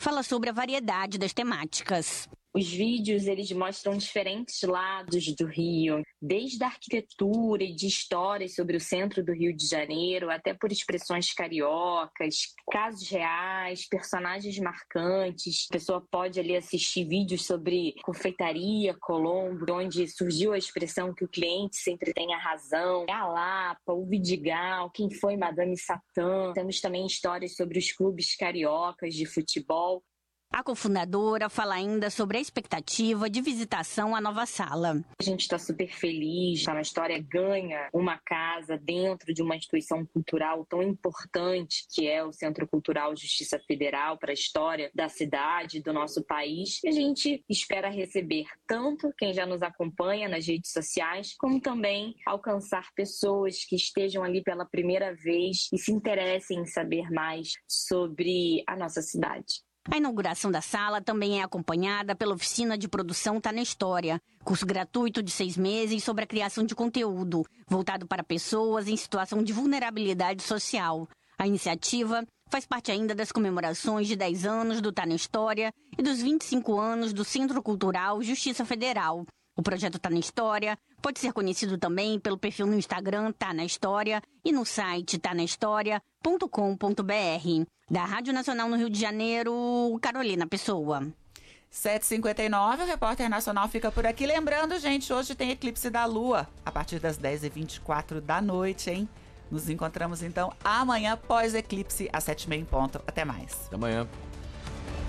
fala sobre a variedade das temáticas. Os vídeos, eles mostram diferentes lados do Rio, desde a arquitetura e de histórias sobre o centro do Rio de Janeiro, até por expressões cariocas, casos reais, personagens marcantes. A pessoa pode ali assistir vídeos sobre confeitaria Colombo, onde surgiu a expressão que o cliente sempre tem a razão, a Lapa, o Vidigal, quem foi Madame Satã. Temos também histórias sobre os clubes cariocas de futebol. A cofundadora fala ainda sobre a expectativa de visitação à nova sala. A gente está super feliz, a história ganha uma casa dentro de uma instituição cultural tão importante que é o Centro Cultural Justiça Federal para a história da cidade, do nosso país. E a gente espera receber tanto quem já nos acompanha nas redes sociais, como também alcançar pessoas que estejam ali pela primeira vez e se interessem em saber mais sobre a nossa cidade. A inauguração da sala também é acompanhada pela oficina de produção Tá na História, curso gratuito de 6 meses sobre a criação de conteúdo, voltado para pessoas em situação de vulnerabilidade social. A iniciativa faz parte ainda das comemorações de 10 anos do Tá na História e dos 25 anos do Centro Cultural Justiça Federal. O projeto Tá na História pode ser conhecido também pelo perfil no Instagram Tá na História e no site tanahistoria.com.br. Da Rádio Nacional no Rio de Janeiro, Carolina Pessoa. 7h59, o Repórter Nacional fica por aqui. Lembrando, gente, hoje tem eclipse da Lua, a partir das 10h24 da noite, hein? Nos encontramos, então, amanhã, pós-eclipse, às 7h30 em ponto. Até mais. Até amanhã.